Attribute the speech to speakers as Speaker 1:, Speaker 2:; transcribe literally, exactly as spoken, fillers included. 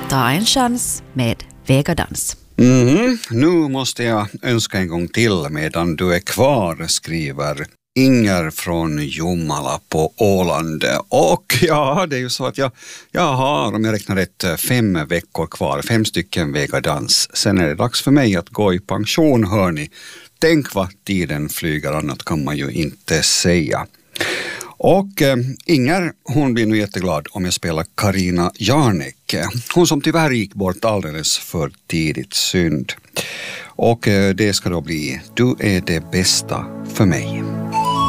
Speaker 1: Ta en chans med Vegadans.
Speaker 2: Mm, nu måste jag önska en gång till medan du är kvar, skriver Inger från Jomala på Åland. Och ja, det är ju så att jag, jag har, om jag räknar rätt, fem veckor kvar, fem stycken Vegadans. Sen är det dags för mig att gå i pension, hörni. Tänk vad tiden flyger, annat kan man ju inte säga. Och eh, Inger, hon blir nu jätteglad om jag spelar Carina Jarnek. Hon som tyvärr gick bort alldeles för tidigt, synd. Och eh, det ska då bli Du är det bästa för mig.